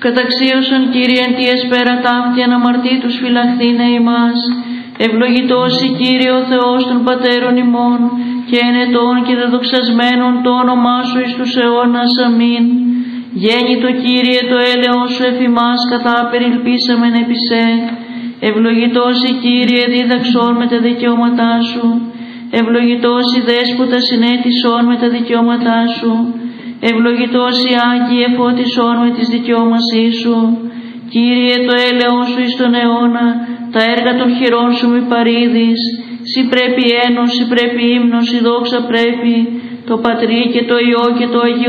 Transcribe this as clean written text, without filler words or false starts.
Καταξίωσον Κύριε εν τη εσπέρα ταύτη αναμαρτήτους φυλαχθήνε ημάς. Ευλογητός η Κύριε ο Θεός των πατέρων ημών και ενετών και δεδοξασμένων το όνομά Σου εις τους αιώνας. Αμήν. Γέννητο Κύριε το έλεος Σου εφ' ημάς καθά περιλπίσαμεν επί Σε. Ευλογητός η Κύριε δίδαξον με τα δικαιώματά Σου. Ευλογητός η Δέσποτα συνέτησον με τα δικαιώματά Σου. Ευλογητός η Άγιε εφώτισον με τις δικαιώμασή Σου. Κύριε το έλεος Σου εις τον αιώνα, τα έργα των χειρών Σου μη παρήδεις. Συ πρέπει ένος, συ πρέπει ύμνος, η δόξα πρέπει, το Πατρί και το Υιό και το Αγίο